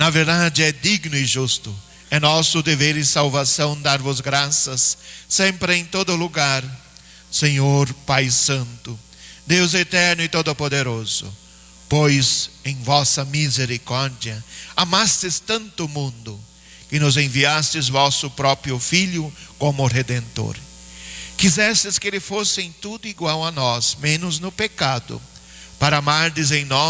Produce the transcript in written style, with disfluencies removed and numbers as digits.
Na verdade é digno e justo, é nosso dever e salvação dar-vos graças, sempre em todo lugar. Senhor Pai Santo, Deus eterno e todo-poderoso, pois em vossa misericórdia amastes tanto o mundo, que nos enviastes vosso próprio Filho como Redentor. Quisestes que ele fosse em tudo igual a nós, menos no pecado, para amardes em nós